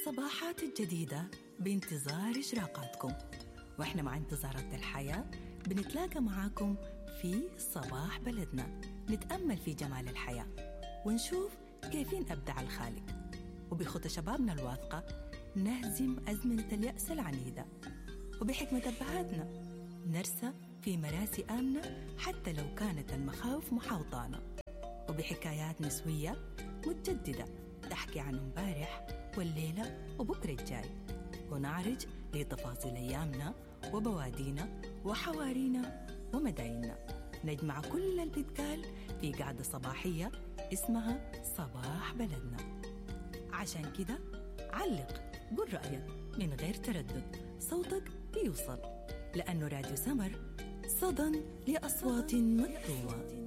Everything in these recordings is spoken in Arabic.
الصباحات الجديدة بانتظار إشراقاتكم، وإحنا مع انتظارات الحياة بنتلاقى معاكم في صباح بلدنا، نتأمل في جمال الحياة ونشوف كيفين أبدع الخالق، وبخطى شبابنا الواثقة نهزم أزمنة اليأس العنيدة، وبحكمة أبهاتنا نرسى في مراسي آمنة حتى لو كانت المخاوف محاوطانا، وبحكايات نسوية متجددة تحكي عن امبارح والليلة وبكرة الجاي، ونعرج لتفاصيل أيامنا وبوادينا وحوارينا ومدايننا، نجمع كل اللي بيتقال في قعدة صباحية اسمها صباح بلدنا. عشان كده علق، قل رأيك من غير تردد، صوتك بيوصل، لأنه راديو سمر صدى لأصوات مطلوبة.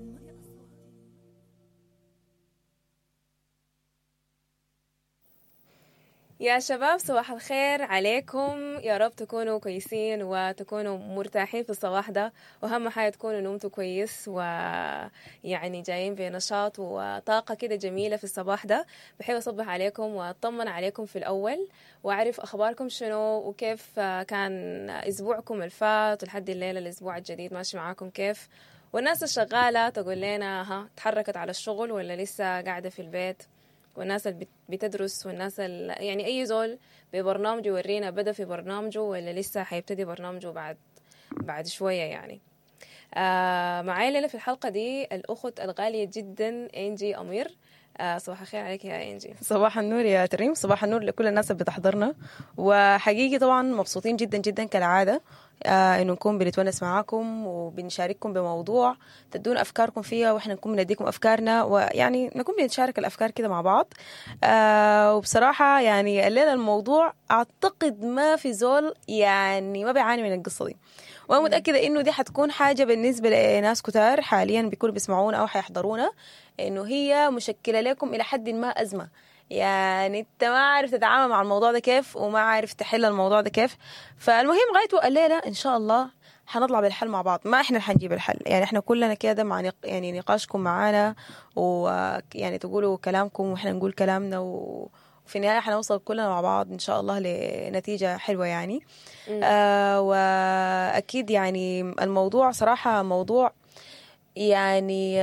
يا شباب صباح الخير عليكم، يا رب تكونوا كويسين وتكونوا مرتاحين في الصباح ده، وأهم حاجة تكونوا نومتوا كويس ويعني جايين بنشاط وطاقة كده جميلة في الصباح ده. بحب أصبح عليكم وأطمن عليكم في الأول وأعرف أخباركم شنو وكيف كان أسبوعكم الفات ولحد الليلة الأسبوع الجديد ماشي معاكم كيف، والناس الشغالة تقول لنا تحركت على الشغل ولا لسه قاعدة في البيت، والناس اللي بتدرس، والناس اللي يعني أي زول ببرنامجه يورينا بدأ في برنامجه ولا لسه حيبتدي برنامجه بعد شوية يعني. معايا ليلة في الحلقة دي الأخت الغالية جدا إنجي أمير. صباح الخير عليك يا إنجي. صباح النور يا تريم، صباح النور لكل الناس اللي بتحضرنا، وحقيقي طبعا مبسوطين جدا جدا كالعادة إنه نكون بنتونس معاكم وبنشارككم بموضوع تدون أفكاركم فيها، وإحنا نكون بنديكم أفكارنا، ويعني نكون بنتشارك الأفكار كده مع بعض. وبصراحة يعني الليلة الموضوع أعتقد ما في زول يعني ما بيعاني من القصة دي، وأنا متأكدة إنه دي حتكون حاجة بالنسبة لناس كتار حاليا بيكونوا بيسمعونا أو حيحضرونا، إنه هي مشكلة لكم إلى حد ما أزمة، يعني أنت ما عارف تتعامل مع الموضوع ده كيف وما عارف تحل الموضوع ده كيف. فالمهم غايته الليلة إن شاء الله حنطلع بالحل مع بعض، ما إحنا حنجيب الحل، يعني إحنا كلنا كده مع يعني نقاشكم معانا، ويعني تقولوا كلامكم وإحنا نقول كلامنا، وفي النهاية حنوصل كلنا مع بعض إن شاء الله لنتيجة حلوة يعني. وأكيد يعني الموضوع صراحة موضوع يعني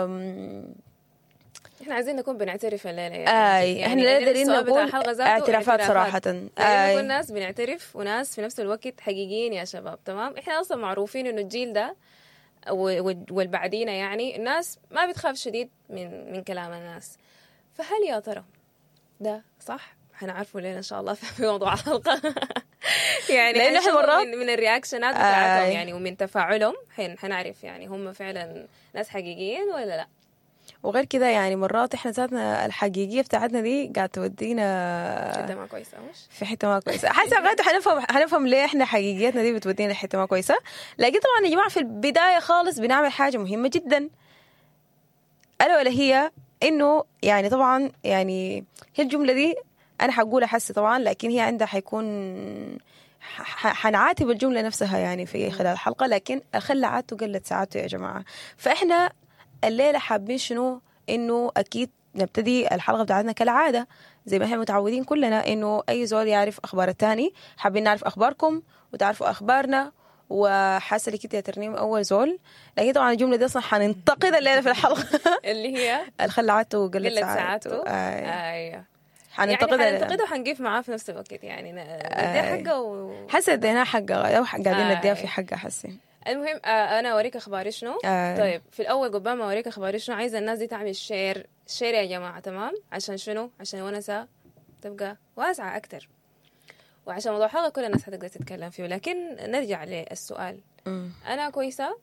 احنا عايزين نكون بنعترف الليلة يعني احنا قادرين نقول اعترافات صراحة، نكون ناس بنعترف وناس في نفس الوقت حقيقيين يا شباب. تمام، احنا اصلا معروفين انه الجيل ده والبعدينا يعني الناس ما بتخاف شديد من كلام الناس، فهل يا ترى ده صح؟ حنعرفه لين ان شاء الله في موضوع الحلقة يعني لأنه احنا مرات من الرياكشنات بتاعتهم يعني ومن تفاعلهم حنعرف يعني هم فعلا ناس حقيقيين ولا لا. وغير كده يعني مرات احنا ذاتنا الحقيقية بتاعتنا دي قاعد تودينا حتة ما كويسة، مش في حتة ما كويسة. حاسة غاية حنفهم ليه احنا حقيقيتنا دي بتودينا حتة ما كويسة. لكن طبعا يا جماعة في البداية خالص بنعمل حاجة مهمة جدا، ألا ولا هي انه يعني طبعا يعني هي الجملة دي انا حقولها حسي طبعا، لكن هي عندها حيكون حنعاتب الجملة نفسها يعني في خلال الحلقة، لكن خلى عادته قلت ساعته يا جماعة. فاحنا الليلة حابين شنو؟ إنه أكيد نبتدي الحلقة بتاعتنا كالعادة زي ما احنا متعودين كلنا، إنه أي زول يعرف أخبار التاني، حابين نعرف أخباركم وتعرفوا أخبارنا. وحاسة لي كده يا ترنيم أول زول، لكن طبعا الجملة دي أصلا حننتقد الليلة في الحلقة اللي هي الخلعته وقلت ساعته. أيوه حننتقده وحنقف معاه في نفس الوقت يعني نديها حقه حاسة ادينا حقه أو قاعدين نديها في حقه حسي. المهم انا اوريك اخباري شنو. طيب في الاول قبل ما اوريك اخباري شنو عايزه الناس دي تعمل شير يا جماعه، تمام؟ عشان شنو؟ عشان ونسه تبقى واسعه اكتر، وعشان موضوع الحلقه كل الناس حتقدر تتكلم فيه. لكن نرجع للسؤال، انا كويسه؟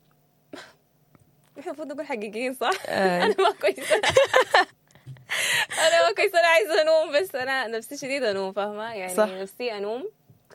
احنا المفروض نقول حقيقيين صح؟ انا ما كويسه انا ما كويسه، انا عايزه انوم، بس انا نفسي شديد انوم، فاهمه يعني صح. نفسي انوم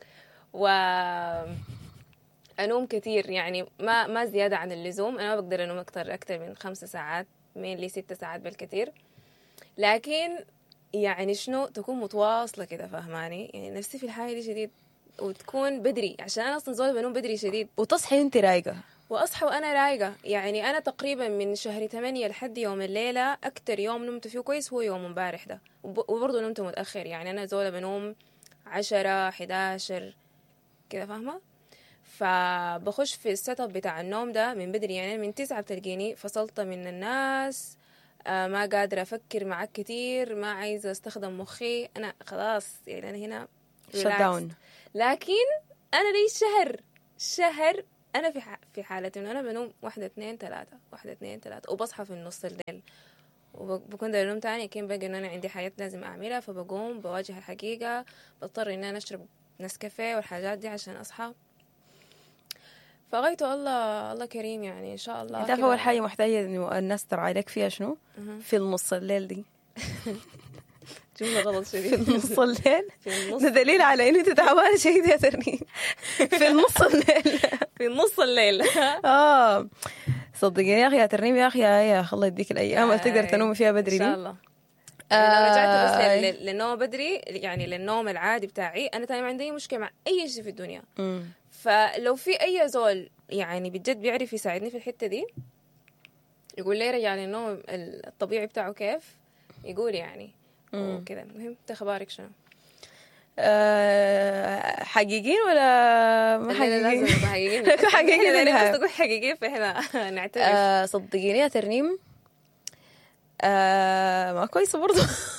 أنوم كتير يعني ما زيادة عن اللزوم. أنا ما بقدر أنوم أكتر من 5 ساعات، من لي 6 ساعات بالكتير، لكن يعني شنو تكون متواصلة كده، فاهماني؟ يعني نفسي في الحاجة دي شديد، وتكون بدري عشان أنا أصلا زول بنوم بدري شديد، وتصحي وانت رايقة واصحى وانا رايقه. يعني انا تقريبا من شهر 8 لحد يوم الليله اكتر يوم نمت فيه كويس هو يوم امبارح ده، وبرضه نمت متاخر. يعني انا زوله بنوم 10 11 كده، فاهمه؟ فبخش في السيت اب بتاع النوم ده من بدري. يعني من 9 بتلقيني فصلت من الناس، ما قادرة أفكر معك كتير، ما عايزة أستخدم مخي، أنا خلاص يعني أنا هنا شت داون. لكن أنا لي شهر أنا في حالة إنه أنا بنوم 1 2 3 1 2 3 وبصحى في النص الليل، وبكون داير نوم تاني. أكيد بقى إنه أنا عندي حاجات لازم أعملها، فبقوم بواجه الحقيقة، بضطر إن أنا أشرب نسكافيه والحاجات دي عشان أصحى. فغايته الله كريم يعني إن شاء الله. انت أول حاجة محتاجة إنه الناس ترعى عليك فيها شنو؟ في النص الليل دي. جملة غلط شديد. في النص الليل ده دليل على إنه أنت تعبانة شديد يا ترنيم. في النص الليل. في نص الليل. صدقيني يا أخي يا ترنيم، يا أخي يا أخي الله يديك الأيام اللي تقدر تنوم فيها بدري إن شاء الله. يعني لو رجعت بس للنوم بدري، يعني للنوم العادي بتاعي، أنا تاني ما عندي مشكلة مع أي شيء في الدنيا. فلو في أي زول يعني بجد بيعرف يساعدني في الحتة دي، يقول لي رجع للنوم الطبيعي بتاعه كيف، يقول يعني وكذا. المهم تخبارك شنو؟ حقيقين ولا ما حقيقين؟ لازم حقيقين. حقيقين بس تقول حقيقين فإحنا نعترف. صدقيني يا ترنيم ما كويسة برضو.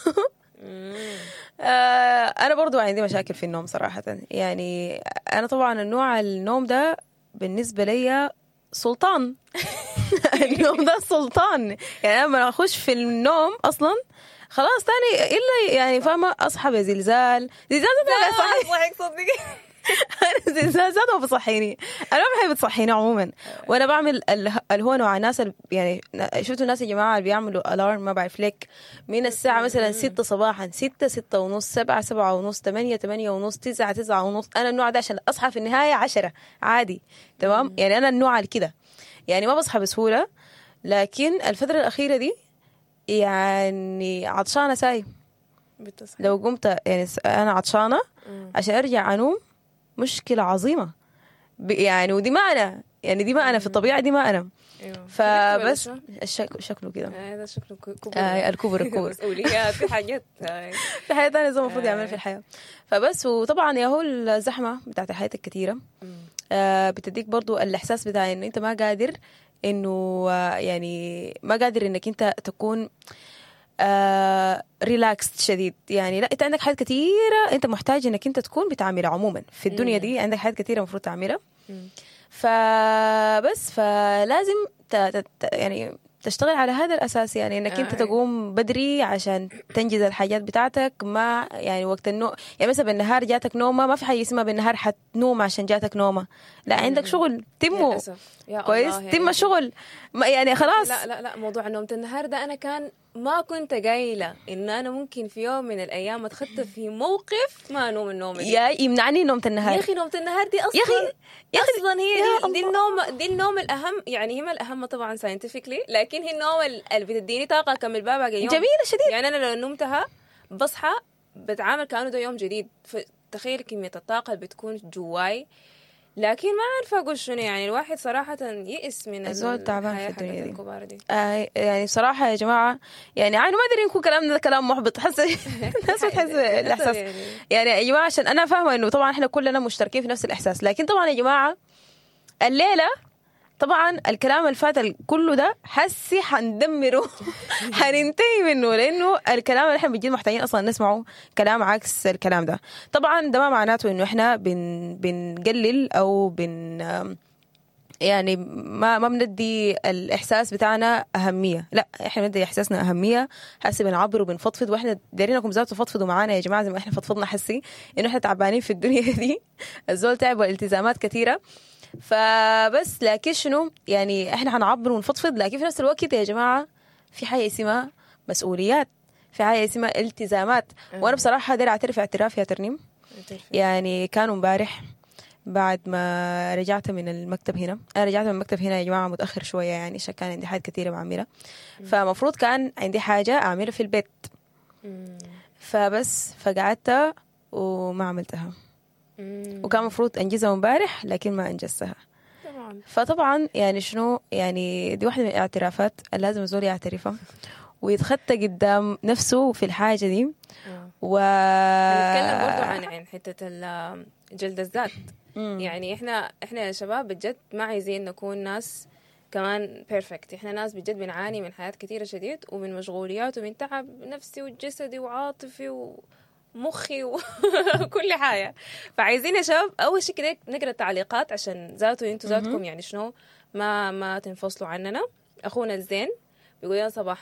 أنا برضو عندي مشاكل في النوم صراحة. يعني أنا طبعا النوع النوم ده بالنسبة لي سلطان. النوم ده سلطان. يعني أنا لما أخش في النوم أصلا خلاص تاني إلا يعني فاهمة أصحى بزلزال صحيح صدقي. أنا زلزال ذاته ما بصحيني. أنا ما بحب تصحيني عموما. وأنا بعمل اللي هو نوع ناس يعني شفتوا الناس يا جماعة اللي بيعملوا ألارم ما بعرف ليك من الساعة مثلا 6 صباحا 6 6 ونص 7 7 ونص 8 8 ونص 9 9 ونص. أنا النوع ده عشان أصحى في النهاية 10 عادي تمام. يعني أنا النوع كده يعني ما بصحى بسهولة. لكن الفترة الأخيرة دي يعني عطشانة ساي. لو قمت يعني أنا عطشانة عشان أرجع أنوم مشكلة عظيمة يعني. ودي ما أنا يعني دي ما أنا في الطبيعة دي ما أنا. فبس شكله كده هذا شكله كبر. الكبر مسؤوليات في حاجات في حياة تانية زي ما المفروض يعمل في الحياة. فبس وطبعا يا هو الزحمة بتاعت الحياة الكثيرة بتديك برضو الإحساس بتاع إنه أنت ما قادر إنه يعني ما قادر إنك أنت تكون ريلاكست شديد. يعني لا انت عندك حاجات كثيره انت محتاج انك انت تكون بتعملها عموما في الدنيا دي. عندك حاجات كثيره المفروض تعملها. فبس فلازم يعني تشتغل على هذا الاساس. يعني انك انت تقوم بدري عشان تنجز الحاجات بتاعتك. ما يعني وقت النوم يعني مثلا بالنهار جاتك نومه ما في حاجه اسمها بالنهار حتنوم عشان جاتك نومه. لا عندك شغل تمه كويس تم شغل يعني خلاص. لا موضوع نومة النهار ده انا كان ما كنت قايله ان انا ممكن في يوم من الايام اتخطف في موقف ما انوم النوم دي. يا يمنعني نومة النهار يا اخي نومة النهار دي اصلا يا أخي اصلا هي دي النوم الاهم. يعني هي ما الاهم طبعا ساينتفيكلي، لكن هي النوم اللي بتديني طاقه اكمل بقى باقي يوم. جميله شديد. يعني انا لو نمتها بصحى بتعامل كانه ده يوم جديد. تخيل كميه الطاقه اللي بتكون جواي. لكن ما عارفه اقول شنو. يعني الواحد صراحه يئس من الزول تعبان في الدنيا الكبار دي. يعني صراحه يا جماعه يعني عانوا ما ادري يكون كلامنا ده كلام محبط. حس الناس بتحس الاحساس يعني يا جماعه عشان انا فاهمه انه طبعا احنا كلنا مشتركين في نفس الاحساس. لكن طبعا يا جماعه الليله طبعا الكلام الفات كله ده حسي حندمره. حننتهي منه لانه الكلام اللي احنا بجد محتاجين اصلا نسمعه كلام عكس الكلام ده. طبعا ده ما معناته انه احنا بنقلل او يعني ما بندي الاحساس بتاعنا اهميه. لا احنا بندي احساسنا اهميه. حسي بنعبر وبنفضفض واحنا دايرينكم ذات تفضفضوا معانا يا جماعه زي ما احنا فضفضنا. حسي انه احنا تعبانين في الدنيا دي. الزول تعب والالتزامات كثيره. فبس لكن شنو يعني احنا هنعبر ونفضفض. لكن في نفس الوقت يا جماعه في حاجه اسمها مسؤوليات، في حاجه اسمها التزامات. وانا بصراحه داير اعترف اعتراف يا ترنيم. يعني كانوا امبارح بعد ما رجعت من المكتب هنا. انا رجعت من المكتب هنا يا جماعه متاخر شويه يعني عشان كان عندي حاجات كثيره بعملها. فمفروض كان عندي حاجه اعملها في البيت. فبس فقعدت وما عملتها. وكان مفروض انجزها امبارح لكن ما انجزتها. نعم. فطبعا يعني شنو يعني دي واحدة من الاعترافات اللي لازم الزول يعترفها ويتخطى قدام نفسه في الحاجة دي. نتكلم برضو عن حتة جلد الذات. يعني احنا يا شباب بجد ما عايزين نكون ناس كمان بيرفكت. احنا ناس بجد بنعاني من حياة كثيرة شديد ومن مشغوليات ومن تعب نفسي وجسدي وعاطفي ومخي وكل حاجة. فعايزين يا شباب أول شيء كده نقرأ التعليقات عشان انتوا ذاتكم يعني شنو ما تنفصلوا عننا. أخونا الزين بيقول لنا صباح